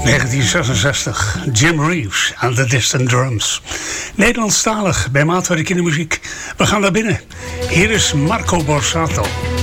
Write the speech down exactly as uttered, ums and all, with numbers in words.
negentien zesenzestig, Jim Reeves aan de Distant Drums. Nederlandstalig bij Maatwerk in de muziek. We gaan naar binnen. Hier is Marco Borsato.